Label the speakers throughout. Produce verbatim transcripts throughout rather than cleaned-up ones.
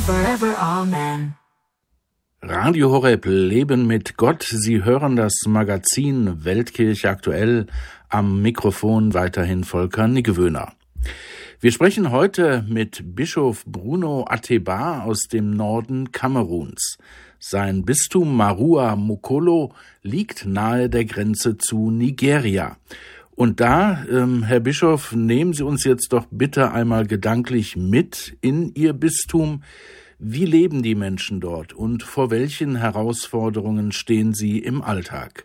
Speaker 1: forever, amen.
Speaker 2: Radio Horeb Leben mit Gott. Sie hören das Magazin Weltkirche aktuell. Am Mikrofon weiterhin Volker Niggewöhner. Wir sprechen heute mit Bischof Bruno Ateba aus dem Norden Kameruns. Sein Bistum Marua Mokolo liegt nahe der Grenze zu Nigeria. Und da, ähm, Herr Bischof, nehmen Sie uns jetzt doch bitte einmal gedanklich mit in Ihr Bistum. Wie leben die Menschen dort und vor welchen Herausforderungen stehen sie im Alltag?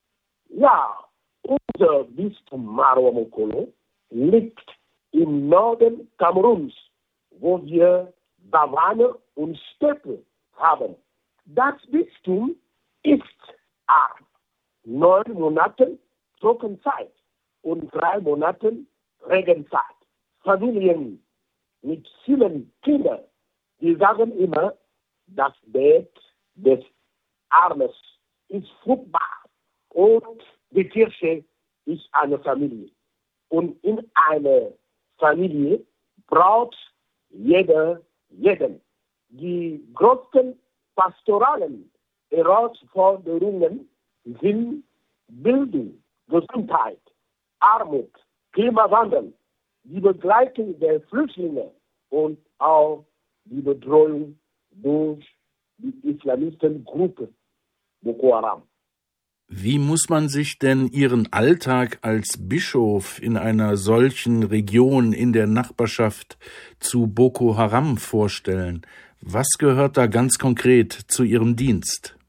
Speaker 3: Ja, unser Bistum Marua Mokolo liegt im Norden Kameruns, wo wir Savanne und Steppe haben. Das Bistum ist arm. Neun Monate Trockenzeit und drei Monate Regenzeit. Familien mit vielen Kindern, die sagen immer, das Bett des Armes ist fruchtbar und die Kirche ist eine Familie. Und in einer Familie braucht jeder jeden. Die größten pastoralen Herausforderungen sind Bildung, Gesundheit, Armut, Klimawandel, die Begleitung der Flüchtlinge und auch die Bedrohung durch die Islamistengruppe Boko Haram.
Speaker 2: Wie muss man sich denn Ihren Alltag als Bischof in einer solchen Region in der Nachbarschaft zu Boko Haram vorstellen? Was gehört da ganz konkret zu Ihrem Dienst?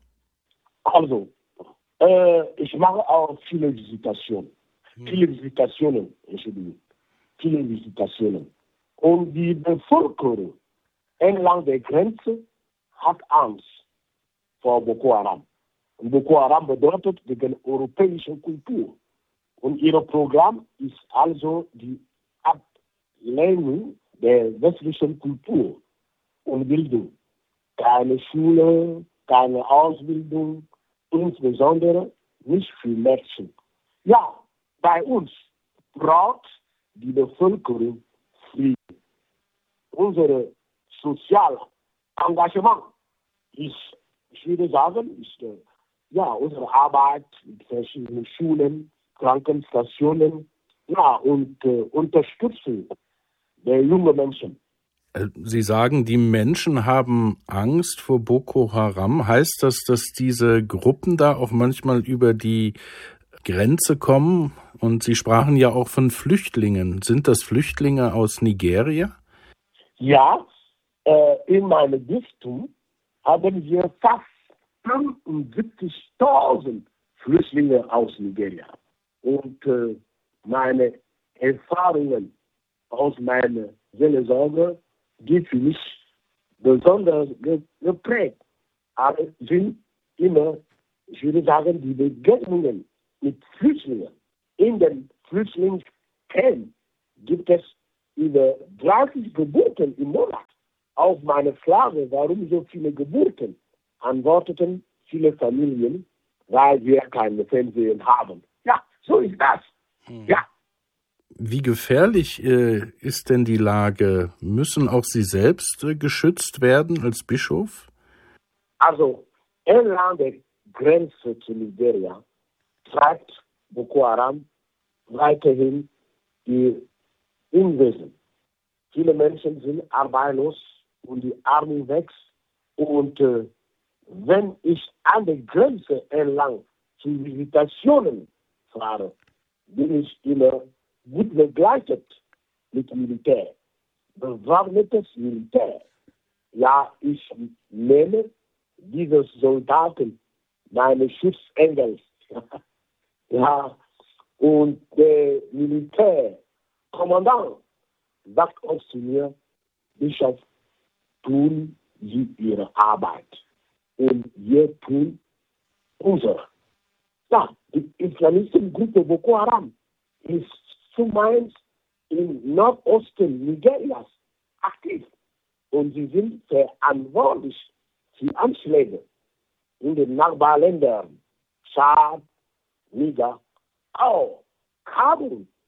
Speaker 3: Also, äh, ich mache auch viele Visitationen. Hm. Viele Visitationen, Entschuldigung. Viele Visitationen. Und die Bevölkerung entlang der Grenze hat Angst vor Boko Haram. Und Boko Haram bedeutet gegen europäische Kultur. Und ihr Programm ist also die Ablehnung der westlichen Kultur und Bildung. Keine Schule, keine Ausbildung, insbesondere nicht für Mädchen. Ja, bei uns braucht die Bevölkerung Frieden. Unsere soziale Engagement ist, ich würde sagen, ist äh, ja, unsere Arbeit mit verschiedenen Schulen, Krankenstationen, ja, und äh, Unterstützung der jungen Menschen.
Speaker 2: Sie sagen, die Menschen haben Angst vor Boko Haram. Heißt das, dass diese Gruppen da auch manchmal über die Grenze kommen? Und Sie sprachen ja auch von Flüchtlingen. Sind das Flüchtlinge aus Nigeria?
Speaker 3: Ja, äh, in meinem Bistum haben wir fast fünfundsiebzigtausend Flüchtlinge aus Nigeria. Und äh, meine Erfahrungen aus meiner Seelsorge, die für mich besonders geprägt haben, sind immer, ich würde sagen, die Begegnungen mit Flüchtlingen. In den Flüchtlingscamps gibt es über dreißig Geburten im Monat. Auf meine Frage, warum so viele Geburten, antworteten viele Familien, weil wir keine Fernsehen haben. Ja, so ist das. Hm. Ja.
Speaker 2: Wie gefährlich äh, ist denn die Lage? Müssen auch Sie selbst äh, geschützt werden als Bischof?
Speaker 3: Also, entlang der Grenze zu Nigeria treibt Boko Haram weiterhin die Unwesen. Viele Menschen sind arbeitslos und die Armut wächst. Und äh, wenn ich an der Grenze entlang zu Visitationen fahre, bin ich immer gut begleitet mit Militär. Bewaffnetes Militär. Ja, ich nenne diese Soldaten meine Schutzengel. Ja, und der Militärkommandant sagt uns zu mir, Bischof, tun Sie Ihre Arbeit. Und wir tun unsere. Ja, die Islamistengruppe Boko Haram ist zumeist im Nordosten Nigerias aktiv. Und sie sind verantwortlich für Anschläge in den Nachbarländern, Tschad, Niger, auch Kabul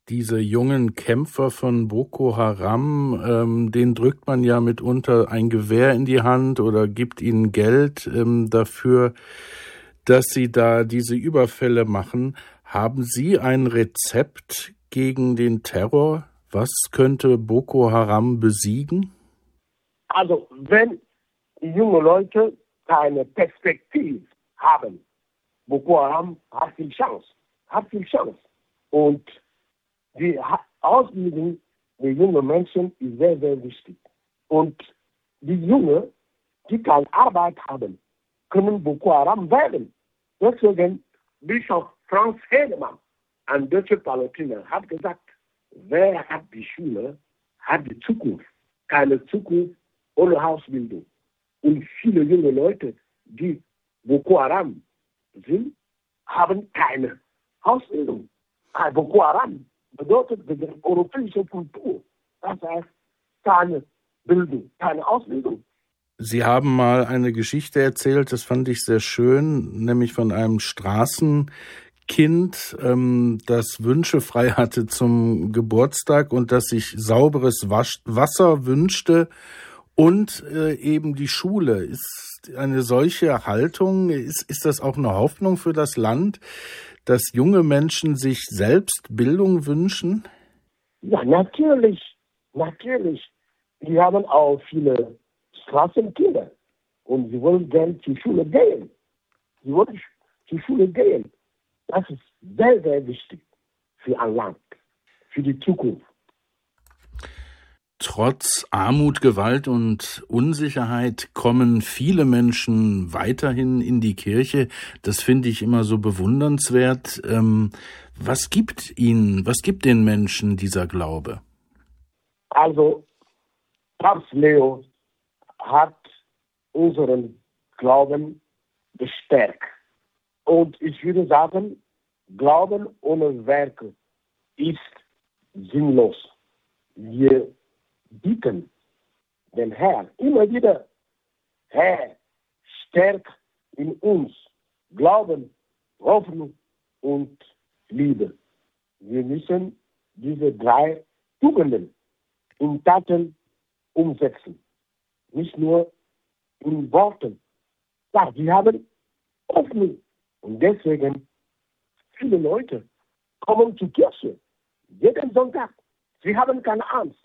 Speaker 2: Diese jungen Kämpfer von Boko Haram, ähm, denen drückt man ja mitunter ein Gewehr in die Hand oder gibt ihnen Geld ähm, dafür, dass sie da diese Überfälle machen. Haben Sie ein Rezept gegen den Terror? Was könnte Boko Haram besiegen?
Speaker 3: Also wenn die jungen Leute keine Perspektive haben, Boko Haram hat viel Chance, hat viel Chance. Und die Ausbildung der jungen Menschen ist sehr, sehr wichtig. Und die Jungen, die keine Arbeit haben, können Boko Haram werden. Deswegen Bischof Franz Hedemann, ein deutscher Palästinenser, hat gesagt, wer hat die Schule, hat die Zukunft. Keine Zukunft ohne Ausbildung. Und viele junge Leute, die Boko Haram sind, haben keine Ausbildung. Boko Haram bedeutet die europäische Kultur. Das heißt, keine Bildung, keine Ausbildung.
Speaker 2: Sie haben mal eine Geschichte erzählt, das fand ich sehr schön, nämlich von einem Straßenkind, ähm, das Wünsche frei hatte zum Geburtstag und das sich sauberes Wasch- Wasser wünschte und äh, eben die Schule. Ist eine solche Haltung, ist, ist das auch eine Hoffnung für das Land, dass junge Menschen sich selbst Bildung wünschen?
Speaker 3: Ja, natürlich, natürlich. Wir haben auch viele Straßenkinder und sie wollen gerne zur Schule gehen. Sie wollen zur Schule gehen. Das ist sehr, sehr wichtig für ein Land, für die Zukunft.
Speaker 2: Trotz Armut, Gewalt und Unsicherheit kommen viele Menschen weiterhin in die Kirche. Das finde ich immer so bewundernswert. Ähm, was gibt ihnen, was gibt den Menschen dieser Glaube?
Speaker 3: Also, Papst Leo hat unseren Glauben gestärkt. Und ich würde sagen, Glauben ohne Werke ist sinnlos. Wir bitten den Herrn immer wieder, Herr, stärk in uns Glauben, Hoffnung und Liebe. Wir müssen diese drei Tugenden in Taten umsetzen, nicht nur in Worten. Ja, wir haben Hoffnung und deswegen viele Leute kommen zur Kirche jeden Sonntag. Sie haben keine Angst.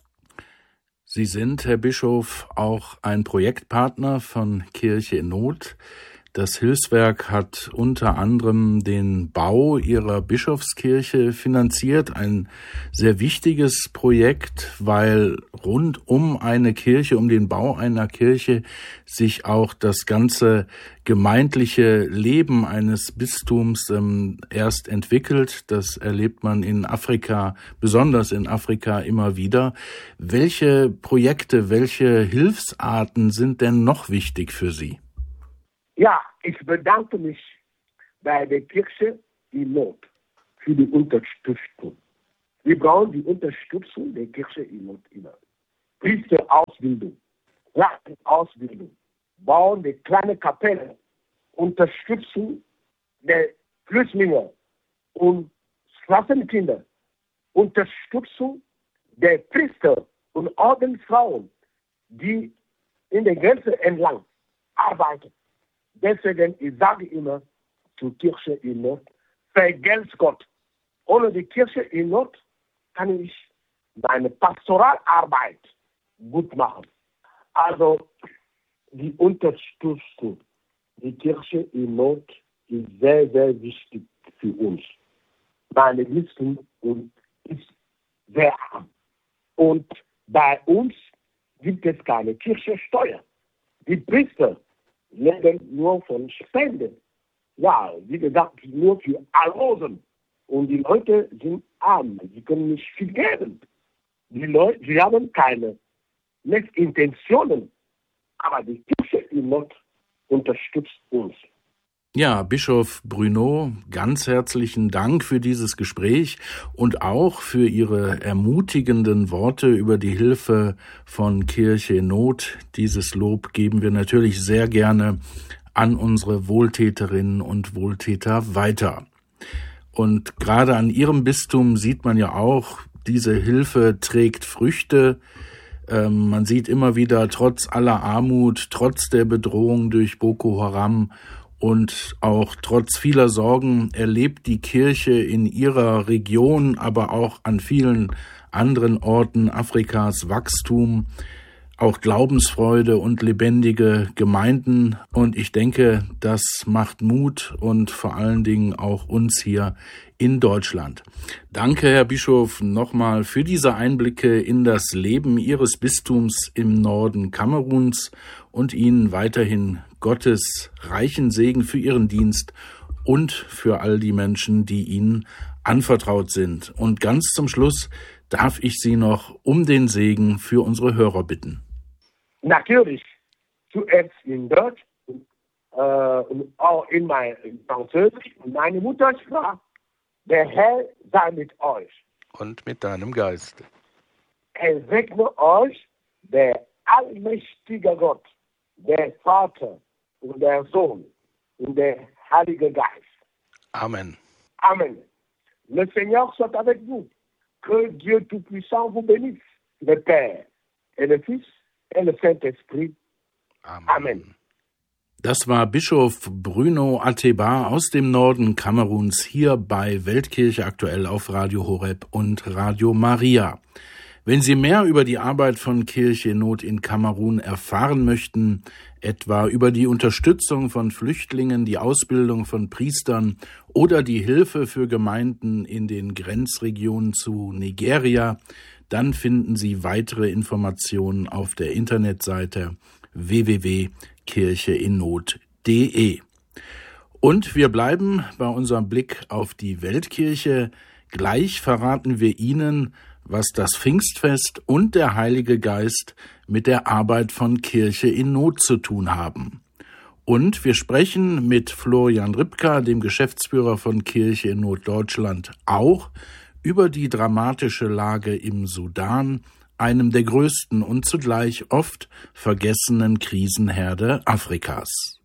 Speaker 2: Sie sind, Herr Bischof, auch ein Projektpartner von Kirche in Not. Das Hilfswerk hat unter anderem den Bau ihrer Bischofskirche finanziert. Ein sehr wichtiges Projekt, weil rund um eine Kirche, um den Bau einer Kirche sich auch das ganze gemeindliche Leben eines Bistums ähm, erst entwickelt. Das erlebt man in Afrika, besonders in Afrika immer wieder. Welche Projekte, welche Hilfsarten sind denn noch wichtig für Sie?
Speaker 3: Ja, ich bedanke mich bei der Kirche in Not für die Unterstützung. Wir brauchen die Unterstützung der Kirche in Not immer. Priesterausbildung, Ausbildung, Bauen der kleinen Kapelle, Unterstützung der Flüchtlinge und Straßenkinder, Unterstützung der Priester und Ordensfrauen, die in der Grenze entlang arbeiten. Deswegen, ich sage immer zur Kirche in Not, vergelt's Gott. Ohne die Kirche in Not kann ich meine Pastoralarbeit gut machen. Also die Unterstützung, die Kirche in Not ist sehr, sehr wichtig für uns. Meine Bistum ist sehr arm. Und bei uns gibt es keine Kirchensteuer. Die Priester leben nur von Spenden. Ja, wie gesagt, nur für Almosen. Und die Leute sind arm. Sie können nicht viel geben. Die Leute, sie haben keine Intentionen. Aber die Kirche in Not unterstützt uns.
Speaker 2: Ja, Bischof Bruno, ganz herzlichen Dank für dieses Gespräch und auch für Ihre ermutigenden Worte über die Hilfe von Kirche in Not. Dieses Lob geben wir natürlich sehr gerne an unsere Wohltäterinnen und Wohltäter weiter. Und gerade an Ihrem Bistum sieht man ja auch, diese Hilfe trägt Früchte. Ähm, man sieht immer wieder, trotz aller Armut, trotz der Bedrohung durch Boko Haram und auch trotz vieler Sorgen erlebt die Kirche in ihrer Region, aber auch an vielen anderen Orten Afrikas Wachstum, auch Glaubensfreude und lebendige Gemeinden. Und ich denke, das macht Mut und vor allen Dingen auch uns hier in Deutschland. Danke, Herr Bischof, nochmal für diese Einblicke in das Leben Ihres Bistums im Norden Kameruns und Ihnen weiterhin Gottes reichen Segen für Ihren Dienst und für all die Menschen, die Ihnen anvertraut sind. Und ganz zum Schluss darf ich Sie noch um den Segen für unsere Hörer bitten.
Speaker 3: Natürlich, zuerst in Deutsch äh, und auch in mein Französisch und meine Muttersprache. Der Herr sei mit euch.
Speaker 2: Und mit deinem Geist.
Speaker 3: Er segne euch, der allmächtige Gott, der Vater und der Sohn und der Heilige Geist.
Speaker 2: Amen.
Speaker 3: Amen. Le Seigneur soit avec vous. Que Dieu Tout-Puissant vous bénisse, le Père et le Fils et le Saint-Esprit.
Speaker 2: Amen.
Speaker 3: Amen.
Speaker 2: Das war Bischof Bruno Ateba aus dem Norden Kameruns hier bei Weltkirche aktuell auf Radio Horeb und Radio Maria. Wenn Sie mehr über die Arbeit von Kirche in Not in Kamerun erfahren möchten, etwa über die Unterstützung von Flüchtlingen, die Ausbildung von Priestern oder die Hilfe für Gemeinden in den Grenzregionen zu Nigeria, dann finden Sie weitere Informationen auf der Internetseite w w w punkt kirche in not punkt de. Und wir bleiben bei unserem Blick auf die Weltkirche. Gleich verraten wir Ihnen, was das Pfingstfest und der Heilige Geist mit der Arbeit von Kirche in Not zu tun haben. Und wir sprechen mit Florian Ripka, dem Geschäftsführer von Kirche in Not Deutschland, auch über die dramatische Lage im Sudan, einem der größten und zugleich oft vergessenen Krisenherde Afrikas.